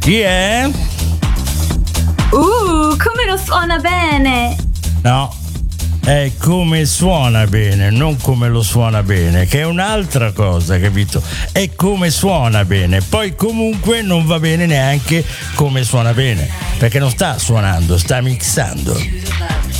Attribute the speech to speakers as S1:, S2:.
S1: Chi è?
S2: Come lo suona bene!
S1: No, è come suona bene, non come lo suona bene, che è un'altra cosa, capito? È come suona bene, poi comunque non va bene neanche come suona bene, perché non sta suonando, sta mixando.